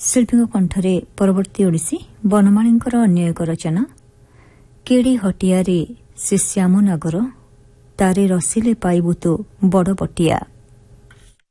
ଶିଳ୍ପୀଙ୍କ କଣ୍ଠରେ ପରବର୍ତ୍ତୀ ଓଡ଼ିଶୀ ବନମାଳୀଙ୍କର ଅନ୍ୟ ଏକ ରଚନା କେଡ଼ି ହଟିଆରେ ସେ ଶ୍ୟାମ ନାଗର ତାରେ ରସିଲେ ପାଇବୁ ତୁ ବଡ଼ ପଟିଆ।